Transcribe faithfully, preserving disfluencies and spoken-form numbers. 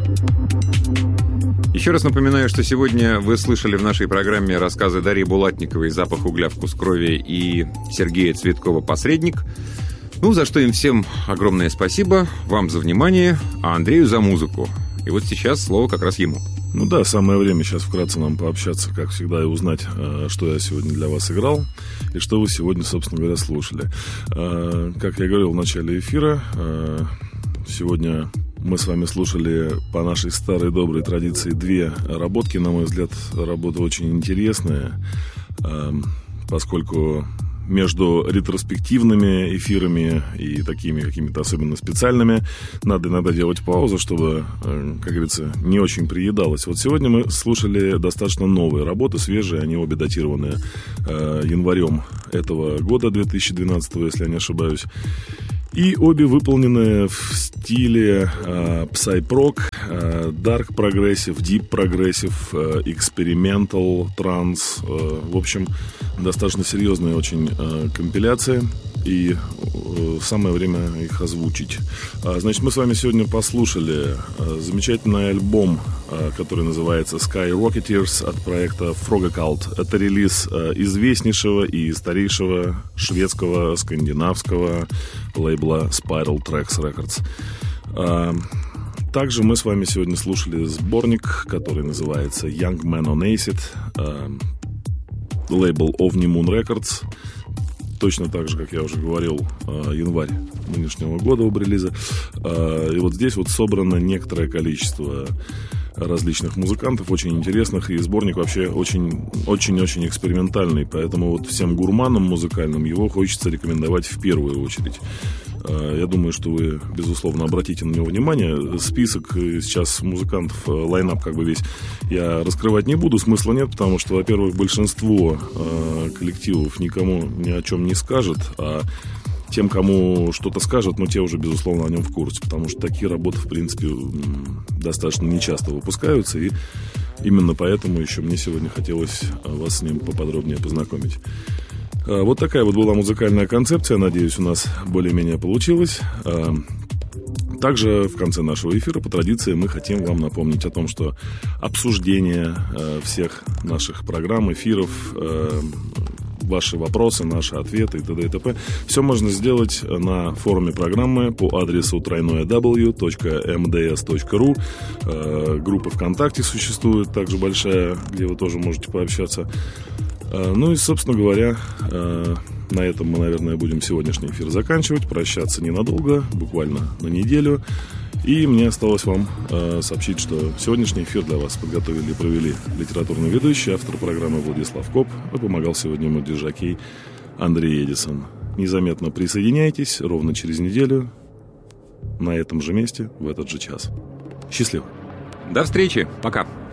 Еще раз напоминаю, что сегодня вы слышали в нашей программе рассказы Дарьи Булатниковой «Запах угля, вкус крови» и Сергея Цветкова «Посредник». Ну, за что им всем огромное спасибо, вам за внимание, а Андрею за музыку. И вот сейчас слово как раз ему. Ну да, самое время сейчас вкратце нам пообщаться, как всегда, и узнать, что я сегодня для вас играл и что вы сегодня, собственно говоря, слушали. Как я говорил в начале эфира, сегодня мы с вами слушали по нашей старой доброй традиции две работки. На мой взгляд, работа очень интересная, поскольку между ретроспективными эфирами и такими какими-то особенно специальными надо иногда делать паузу, чтобы, как говорится, не очень приедалось. Вот сегодня мы слушали достаточно новые работы, свежие, они обе датированы январем этого года, две тысячи двенадцатого, если я не ошибаюсь. И обе выполнены в стиле э, Psy-Prog, э, Dark Progressive, Deep Progressive, э, Experimental, Trance. Э, в общем, достаточно серьезная очень э, компиляция. И э, самое время их озвучить. А, значит, мы с вами сегодня послушали э, замечательный альбом, э, который называется Skyrocketeers от проекта Frogacult. Это релиз э, известнейшего и старейшего шведского, скандинавского лейбла Spiral Tracks Records. А, также мы с вами сегодня слушали сборник, который называется Young Man on Acid, э, лейбл Ovni Moon Records. Точно так же, как я уже говорил, январь нынешнего года об релиза. И вот здесь вот собрано некоторое количество различных музыкантов, очень интересных, и сборник вообще очень-очень-очень экспериментальный, поэтому вот всем гурманам музыкальным его хочется рекомендовать в первую очередь. Я думаю, что вы, безусловно, обратите на него внимание. Список сейчас музыкантов, лайнап как бы весь я раскрывать не буду, смысла нет, потому что, во-первых, большинство коллективов никому ни о чем не скажет, а тем, кому что-то скажут, но те уже, безусловно, о нем в курсе, потому что такие работы, в принципе, достаточно нечасто выпускаются, и именно поэтому еще мне сегодня хотелось вас с ним поподробнее познакомить. Вот такая вот была музыкальная концепция, надеюсь, у нас более-менее получилось. Также в конце нашего эфира, по традиции, мы хотим вам напомнить о том, что обсуждение всех наших программ, эфиров, ваши вопросы, наши ответы и т.д. и т.п. все можно сделать на форуме программы по адресу тройное дабл-ю точка эм дэ эс точка ру. Группа ВКонтакте существует, также большая, где вы тоже можете пообщаться. Ну и, собственно говоря, на этом мы, наверное, будем сегодняшний эфир заканчивать. Прощаться ненадолго, буквально на неделю. И мне осталось вам сообщить, что сегодняшний эфир для вас подготовили и провели литературный ведущий, автор программы Владислав Коп, а помогал сегодня ему диджокей Андрей Эдисон. Незаметно присоединяйтесь ровно через неделю на этом же месте, в этот же час. Счастливо! До встречи! Пока!